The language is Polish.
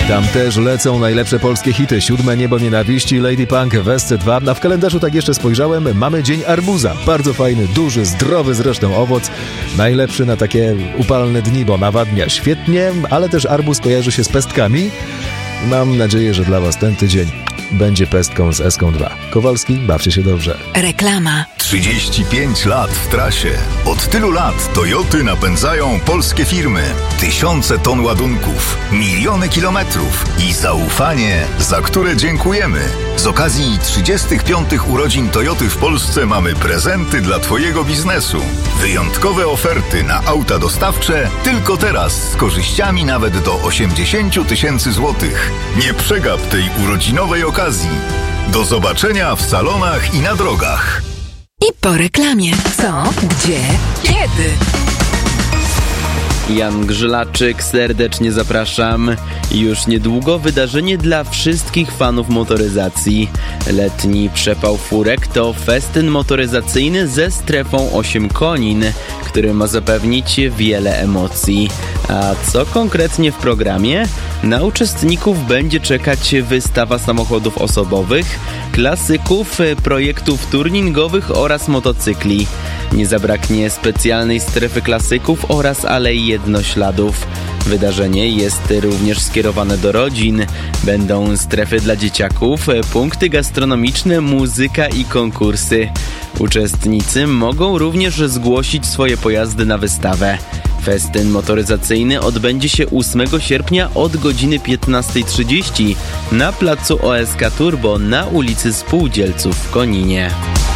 Tam też lecą najlepsze polskie hity. 7 Niebo Nienawiści, Lady Punk, Wesce 2. A w kalendarzu tak jeszcze spojrzałem, mamy Dzień Arbuza. Bardzo fajny, duży, zdrowy zresztą owoc. Najlepszy na takie upalne dni, bo nawadnia świetnie, ale też arbuz kojarzy się z pestkami. Mam nadzieję, że dla Was ten tydzień będzie pestką z Eską 2. Kowalski, bawcie się dobrze. Reklama. 35 lat w trasie. Od tylu lat Toyoty napędzają polskie firmy. Tysiące ton ładunków, miliony kilometrów i zaufanie, za które dziękujemy. Z okazji 35 urodzin Toyoty w Polsce mamy prezenty dla Twojego biznesu. Wyjątkowe oferty na auta dostawcze tylko teraz z korzyściami nawet do 80 000 złotych. Nie przegap tej urodzinowej okazji. Do zobaczenia w salonach i na drogach. I po reklamie. Co? Gdzie? Kiedy? Jan Grzylaczyk, serdecznie zapraszam. Już niedługo wydarzenie dla wszystkich fanów motoryzacji. Letni przepał furek to festyn motoryzacyjny ze strefą 8 konin, który ma zapewnić wiele emocji. A co konkretnie w programie? Na uczestników będzie czekać wystawa samochodów osobowych, klasyków, projektów turningowych oraz motocykli. Nie zabraknie specjalnej strefy klasyków oraz alei jednośladów. Wydarzenie jest również skierowane do rodzin. Będą strefy dla dzieciaków, punkty gastronomiczne, muzyka i konkursy. Uczestnicy mogą również zgłosić swoje pojazdy na wystawę. Festyn motoryzacyjny odbędzie się 8 sierpnia od godziny 15:30 na placu OSK Turbo na ulicy Spółdzielców w Koninie.